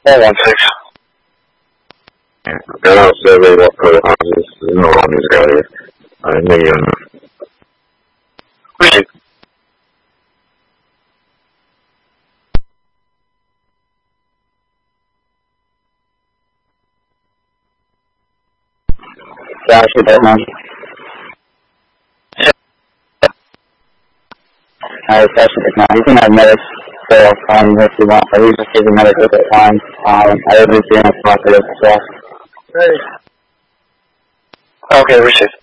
416. Got out survey what code houses. There's no one who's got here. I know you know. Receive. Josh, you bet, man. Alright, Josh, you bet, man. You can have medics go on if you want, but we just give the medics a bit time. I don't see enough process as well. Okay, receive.